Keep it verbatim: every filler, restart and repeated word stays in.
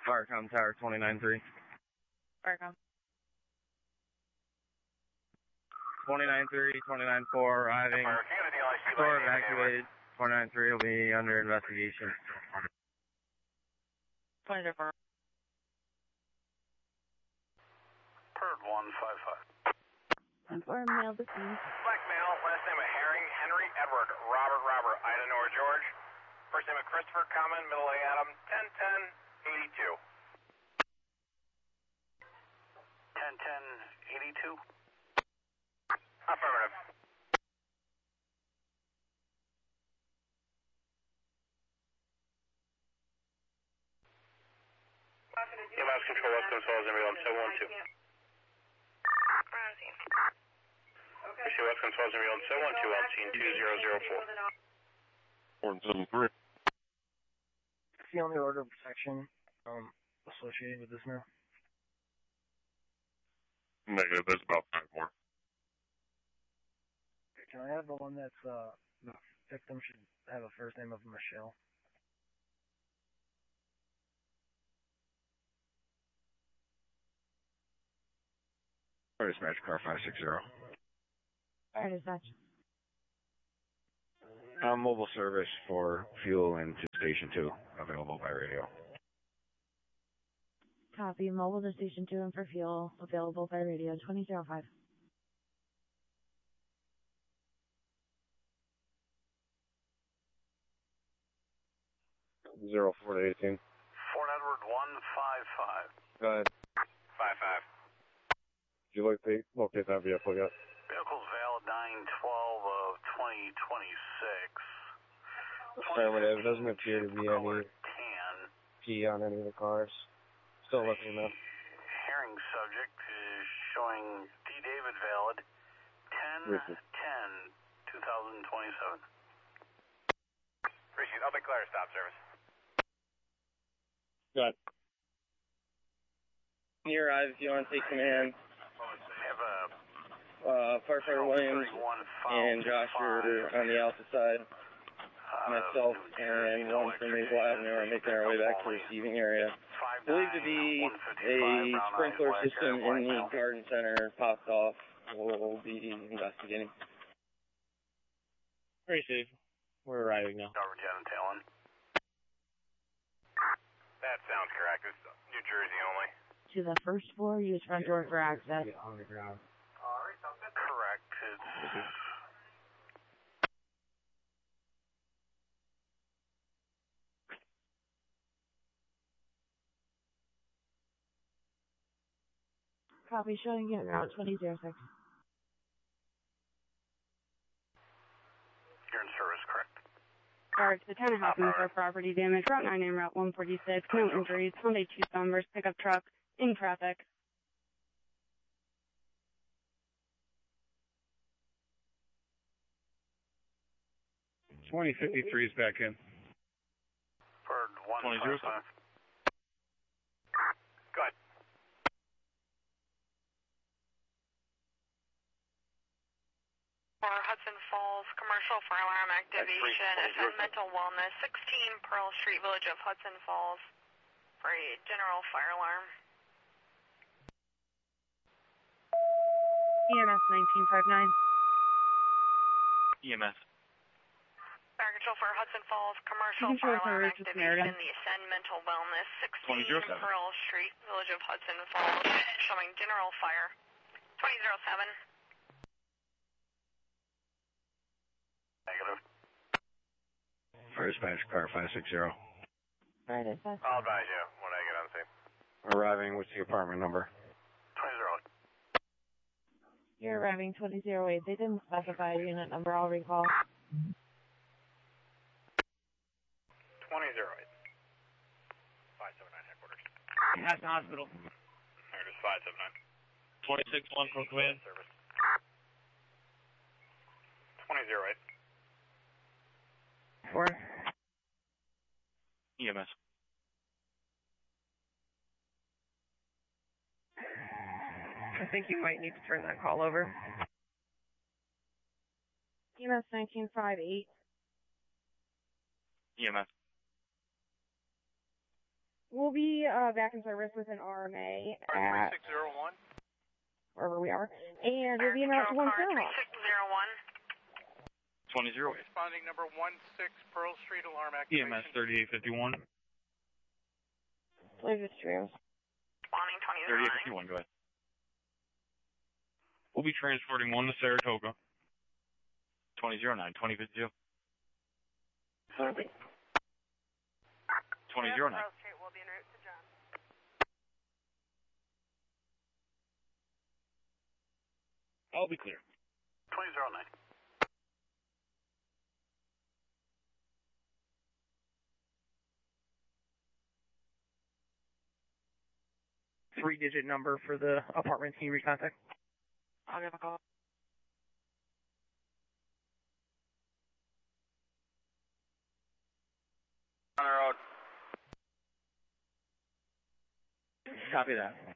Firecom Tower twenty-nine three. Firecom. twenty-nine three, twenty-nine four arriving. Store evacuated. twenty-nine three will be under investigation. twenty-nine four. Bird one five five. Confirm male deceased. Black male, last name of Herring, Henry Edward, Robert Robert, Ida Nora George. First name of Christopher Common, middle name Adam, ten ten eighty-two. ten ten eighty-two. Affirmative. E M S control, West Coast Falls, everyone, seven one two. Issue West Coast Falls, everyone, seven one two, on scene two zero zero four. one seven three. Is the only order of protection um, associated with this now? Negative, there's about five more. Can I have the one that's, uh, the victim should have a first name of Michelle? Fire dispatch, car five six zero. Fire dispatch. Uh, mobile service for fuel and to station two, available by radio. Copy. Mobile to station two and for fuel, available by radio, twenty oh five. Zero four to eighteen. Fort Edward one five five. Go ahead. five five. Would you like to locate that vehicle yet? Vehicle's valid nine twelve of twenty twenty-six. Affirmative. Doesn't appear to be any Tan. P on any of the cars. Still looking though. Herring subject is showing D. David valid ten ten twenty twenty-seven. Appreciate it. I'll declare a stop service. Go ahead. You arrive if you want to take command. Have a Uh, Firefighter Williams and Josh are on the Alpha side. Myself and one from Maple Avenue are making our way back to the receiving area. Believed to be a sprinkler system in the garden center popped off. We'll be investigating. Very safe. We're arriving now. Lieutenant Talon. That sounds correct. It's New Jersey only. To the first floor, use front door for access. On the ground. Correct. It's... Copy, showing you route twenty oh six. You're in service, correct? Guards, the ten happened for property damage. Route nine and Route one forty-six. No injuries. Hyundai Tucson versus pickup truck. In traffic. twenty fifty-three is back in. Bird one five five. Go ahead. For Hudson Falls Commercial Fire Alarm Activation, Ascend Mental Wellness, sixteen Pearl Street, Village of Hudson Falls, for a general fire alarm. E M S nineteen fifty-nine. E M S. Fire Control for Hudson Falls Commercial Control Fire Alarm for Activation, the Ascend Mental Wellness, sixteen Pearl Street, Village of Hudson Falls, showing general fire. twenty oh seven. Negative. Fire dispatch, car five six zero. Fire dispatch. I'll advise you when I get on scene. Arriving, what's the apartment number? twenty oh eight. You're arriving twenty oh eight. They didn't specify a unit number, I'll recall. twenty oh eight. five seven nine headquarters. Manhattan Hospital. Here it is, five seven nine. twenty-six one for command. Service. twenty oh eight. Four. E M S. I think you might need to turn that call over. E M S nineteen fifty-eight. E M S. We'll we'll be uh, back in service with an R M A at three six zero one. wherever we are, and we'll be in out to one Terra Hawk. three six zero one. twenty zero eight. Responding number one six Pearl Street, alarm E activation. M S thirty-eight fifty-one. I believe it's true. Responding twenty zero thirty-eight nine. fifty-one, go ahead. We'll be transporting one to Saratoga. twenty zero nine, twenty fifty. twenty zero nine. Pearl Street will be en route to John. I'll be clear. twenty zero nine. Three-digit number for the apartment. Can you recontact? I'll give a call. On the road. Copy that.